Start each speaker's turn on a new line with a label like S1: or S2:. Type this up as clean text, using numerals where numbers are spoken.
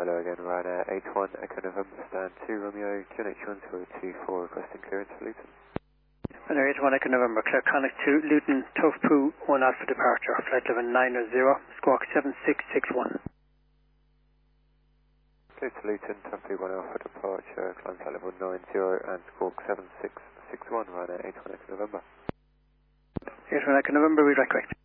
S1: hello again, Ryanair 81 Echo November, stand 2 Romeo, QNH1024, requesting clearance for Luton.
S2: Ryanair 81 Echo November, Clare Connect 2, Luton, Tofu, 1 Alpha departure, flight level 900, squawk 7661.
S1: Clear to Luton, Tofu 1 Alpha departure, climb flight level 90 and squawk 7661, Ryanair 81 Echo November.
S2: 81 Echo November, redirect correct.